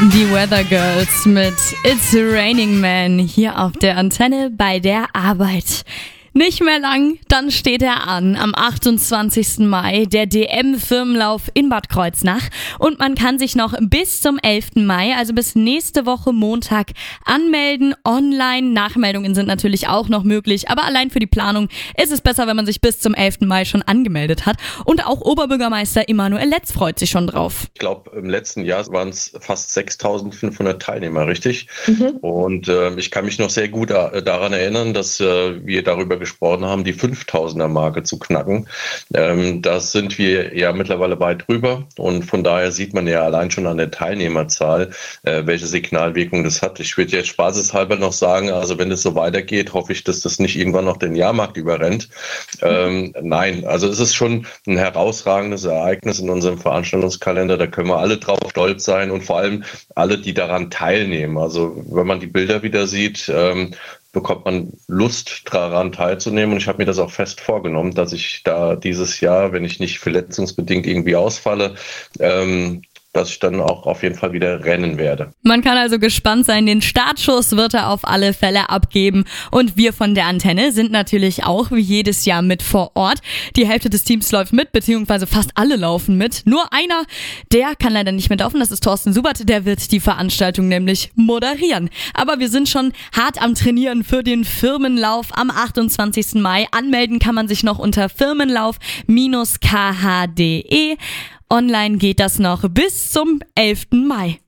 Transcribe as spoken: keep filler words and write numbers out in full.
Die Weather Girls mit It's Raining Man hier auf der Antenne bei der Arbeit. Nicht mehr lang, dann steht er an. Am achtundzwanzigsten Mai der D M-Firmenlauf in Bad Kreuznach. Und man kann sich noch bis zum elften Mai, also bis nächste Woche Montag, anmelden. Online. Nachmeldungen sind natürlich auch noch möglich. Aber allein für die Planung ist es besser, wenn man sich bis zum elften Mai schon angemeldet hat. Und auch Oberbürgermeister Emanuel Letz freut sich schon drauf. Ich glaube, im letzten Jahr waren es fast sechstausendfünfhundert Teilnehmer, richtig? Mhm. Und äh, ich kann mich noch sehr gut äh, daran erinnern, dass äh, wir darüber gesprochen haben, die fünftausender-Marke zu knacken. Ähm, da sind wir ja mittlerweile weit drüber und von daher sieht man ja allein schon an der Teilnehmerzahl, äh, welche Signalwirkung das hat. Ich würde jetzt spaßeshalber noch sagen, also wenn es so weitergeht, hoffe ich, dass das nicht irgendwann noch den Jahrmarkt überrennt. Ähm, nein, also es ist schon ein herausragendes Ereignis in unserem Veranstaltungskalender, da können wir alle drauf stolz sein und vor allem alle, die daran teilnehmen. Also wenn man die Bilder wieder sieht, ähm, bekommt man Lust daran teilzunehmen und ich habe mir das auch fest vorgenommen, dass ich da dieses Jahr, wenn ich nicht verletzungsbedingt irgendwie ausfalle, ähm, dass ich dann auch auf jeden Fall wieder rennen werde. Man kann also gespannt sein, den Startschuss wird er auf alle Fälle abgeben und wir von der Antenne sind natürlich auch wie jedes Jahr mit vor Ort. Die Hälfte des Teams läuft mit, beziehungsweise fast alle laufen mit. Nur einer, der kann leider nicht mitlaufen, das ist Thorsten Subert, der wird die Veranstaltung nämlich moderieren. Aber wir sind schon hart am Trainieren für den Firmenlauf am achtundzwanzigsten Mai. Anmelden kann man sich noch unter firmenlauf Bindestrich k h punkt d e. Online geht das noch bis zum elften Mai.